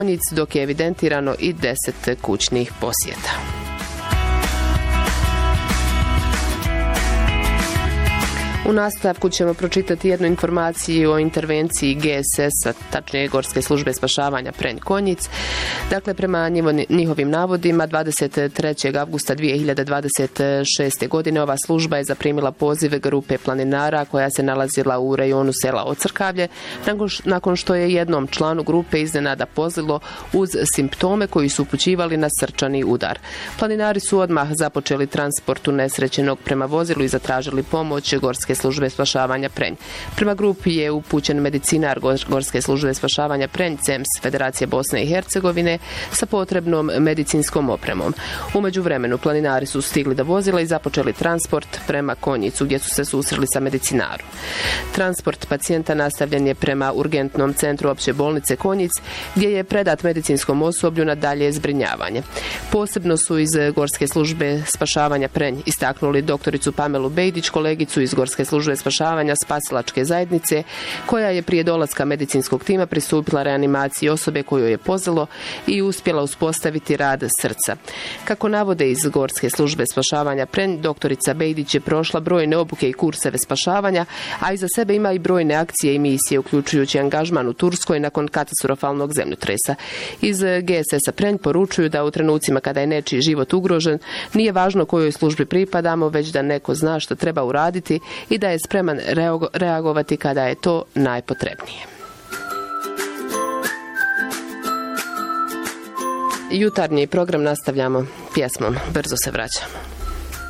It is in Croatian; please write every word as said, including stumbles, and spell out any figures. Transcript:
dok je evidentirano i deset kućnih posjeta. U nastavku ćemo pročitati jednu informaciju o intervenciji G S S-a, tačnije Gorske službe spašavanja Prenj-Konjic. Dakle, prema njihovim navodima, dvadeset trećeg avgusta dvije hiljade dvadeset šeste. godine ova služba je zaprimila pozive grupe planinara koja se nalazila u rejonu sela Ocrkavlje, nakon što je jednom članu grupe iznenada pozlilo uz simptome koji su upućivali na srčani udar. Planinari su odmah započeli transport unesrećenog prema vozilu i zatražili pomoć Gorske službe spašavanja Prenj. Prema grupi je upućen medicinar Gorske službe spašavanja Prenj, C E M S Federacije Bosne i Hercegovine sa potrebnom medicinskom opremom. U međuvremenu planinari su stigli do vozila i započeli transport prema Konjicu gdje su se susreli sa medicinarom. Transport pacijenta nastavljen je prema urgentnom centru opće bolnice Konjic gdje je predat medicinskom osoblju na dalje zbrinjavanje. Posebno su iz Gorske službe spašavanja Prenj istaknuli doktoricu Pamelu Bejdić, kolegicu iz Gorske službe spašavanja spasilačke zajednice, koja je prije dolaska medicinskog tima pristupila reanimaciji osobe koju je pozlilo i uspjela uspostaviti rad srca. Kako navode iz Gorske službe spašavanja Prenj, doktorica Bejdić je prošla brojne obuke i kurseve spašavanja, a iza sebe ima i brojne akcije i misije, uključujući angažman u Turskoj nakon katastrofalnog zemljotresa. Iz G S S-a Prenj poručuju da u trenucima kada je nečiji život ugrožen, nije važno kojoj službi pripadamo, već da neko zna što treba uraditi i da je spreman reagovati kada je to najpotrebnije. Jutarnji program nastavljamo pjesmom Brzo se vraćamo.